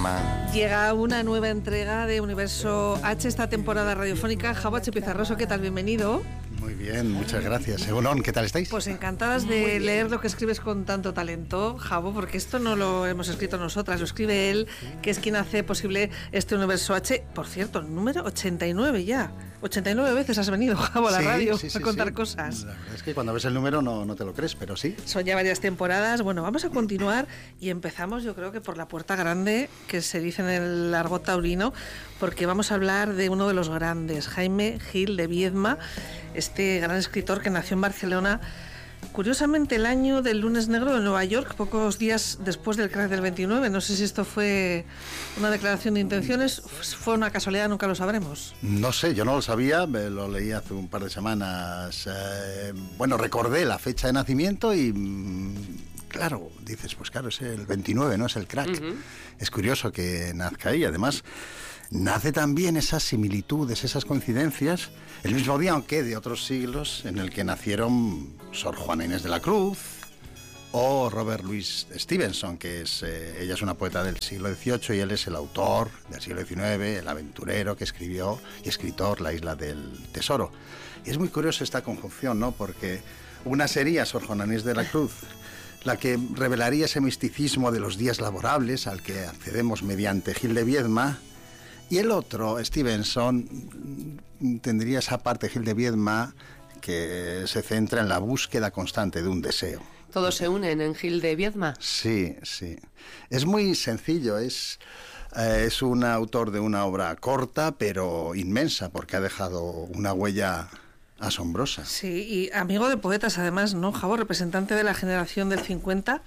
Gemma. Llega una nueva entrega de Universo H, esta temporada radiofónica. Jabo H. Pizarroso, ¿qué tal? Bienvenido. Muy bien, muchas gracias. Egunon, ¿qué tal estáis? Pues encantadas de leer lo que escribes con tanto talento, Jabo, porque esto no lo hemos escrito nosotras, lo escribe él, que es quien hace posible este Universo H. Por cierto, número 89 ya. 89 veces has venido, Jabo, a la radio a contar cosas. La verdad es que cuando ves el número no te lo crees, pero sí. Son ya varias temporadas. Bueno, vamos a continuar y empezamos, yo creo que por la puerta grande, que se dice en el argot taurino, porque vamos a hablar de uno de los grandes, Jaime Gil de Viedma, este gran escritor que nació en Barcelona, curiosamente el año del lunes negro de Nueva York, pocos días después del crack del 29. No sé si esto fue una declaración de intenciones, fue una casualidad, nunca lo sabremos. No sé, yo no lo sabía, lo leí hace un par de semanas. Bueno, recordé la fecha de nacimiento y claro, dices, pues claro, es el 29, ¿no? Es el crack. Uh-huh. Es curioso que nazca ahí, además nace también esas similitudes, esas coincidencias, el mismo día, aunque de otros siglos, en el que nacieron Sor Juana Inés de la Cruz o Robert Louis Stevenson, que es ella es una poeta del siglo XVIII y él es el autor del siglo XIX, el aventurero que escribió y escritor La Isla del Tesoro. Y es muy curioso esta conjunción, ¿no? Porque una sería Sor Juana Inés de la Cruz, la que revelaría ese misticismo de los días laborables al que accedemos mediante Gil de Viedma. Y el otro, Stevenson, tendría esa parte, Gil de Viedma, que se centra en la búsqueda constante de un deseo. ¿Todos se unen en Gil de Viedma? Sí, sí. Es muy sencillo, es un autor de una obra corta, pero inmensa, porque ha dejado una huella asombrosa. Sí, y amigo de poetas, además, ¿no, Jabo? Representante de la generación del 50...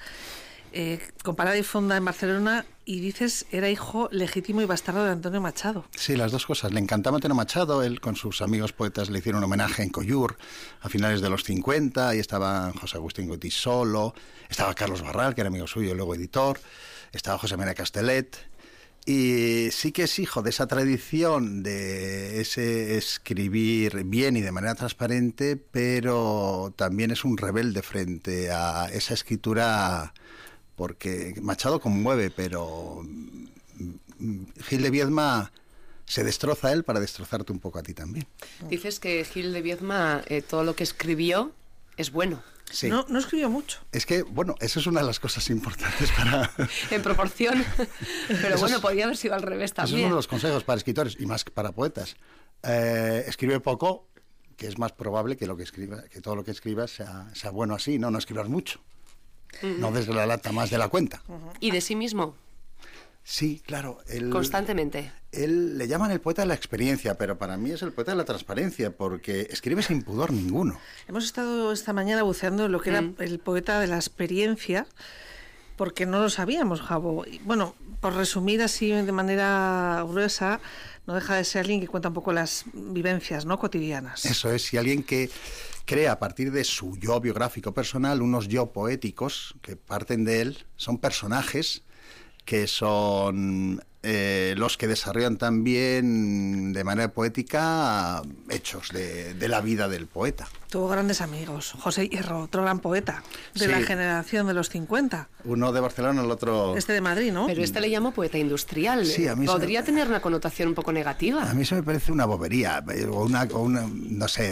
con parada y fonda en Barcelona, y dices, era hijo legítimo y bastardo de Antonio Machado. Sí, las dos cosas. Le encantaba Antonio Machado, él con sus amigos poetas le hicieron un homenaje en Collur a finales de los 50, ahí estaba José Agustín Gotisolo, estaba Carlos Barral, que era amigo suyo y luego editor, estaba José María Castellet, y sí que es hijo de esa tradición de ese escribir bien y de manera transparente, pero también es un rebelde frente a esa escritura, porque Machado conmueve, pero Gil de Viedma se destroza a él para destrozarte un poco a ti también. Dices que Gil de Viedma, todo lo que escribió es bueno. Sí. No escribió mucho. Es que, bueno, eso es una de las cosas importantes para... En proporción, pero bueno, podría haber sido al revés también. Eso es uno de los consejos para escritores y más para poetas. Escribe poco, que es más probable que todo lo que escribas sea bueno así, no escribas mucho. Uh-huh. No des la lata más de la cuenta. Uh-huh. ¿Y de sí mismo? Sí, claro. Constantemente. Él le llaman el poeta de la experiencia, pero para mí es el poeta de la transparencia, porque escribe sin pudor ninguno. Hemos estado esta mañana buceando en lo que era el poeta de la experiencia, porque no lo sabíamos, Jabo. Bueno, por resumir así de manera gruesa, no deja de ser alguien que cuenta un poco las vivencias, ¿no?, cotidianas. Eso es, y alguien que crea a partir de su yo biográfico personal unos yo poéticos que parten de él, son personajes que son los que desarrollan también de manera poética hechos de la vida del poeta. Tuvo grandes amigos. José Hierro, otro gran poeta de la generación de los 50. Uno de Barcelona, el otro... de Madrid, ¿no? Pero le llamo poeta industrial. Sí, a mí podría tener una connotación un poco negativa. A mí eso me parece una bobería, o una no sé,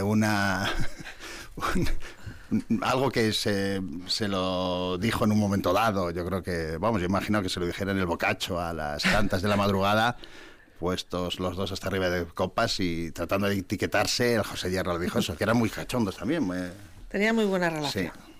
algo que se lo dijo en un momento dado. Yo creo que, yo imagino que se lo dijera en el Boccaccio a las tantas de la madrugada, puestos los dos hasta arriba de copas y tratando de etiquetarse. El José Hierro le dijo eso, que eran muy cachondos también. Tenía muy buena relación. Sí.